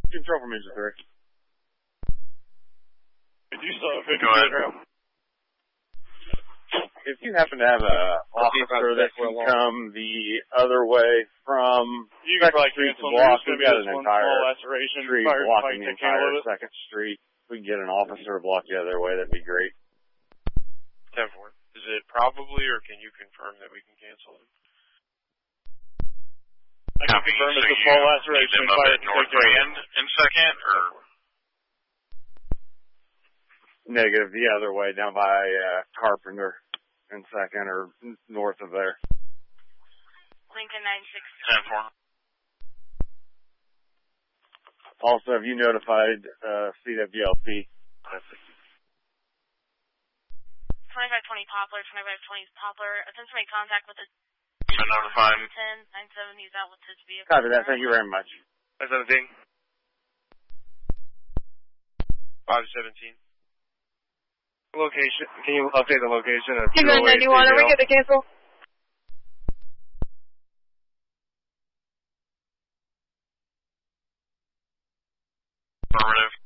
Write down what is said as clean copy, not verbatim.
Control from engine 3. If you saw a 50 Go ahead. kilogram. If you happen to have an officer that can come the other way from you can probably Street cancel block, there's we've got gonna be an one entire small laceration. street Fire blocking the fight to handle entire it. 2nd Street. If we can get an officer to block the other way, that'd be great. 10-4. Is it probably, or can you confirm that we can cancel it? I can confirm it's a small laceration. Them up at North Rand in 2nd, or? Negative, the other way, down by Carpenter in 2nd, or north of there. Lincoln 960. 10-4. Also, have you notified CWLP? 2520 Poplar, 2520 Poplar. Attempts to make contact with the I notified. 10-970 is out with his vehicle. Copy that. Thank you very much. 517. 517. Location. Can you update the location of 291, are we good to cancel? Affirmative.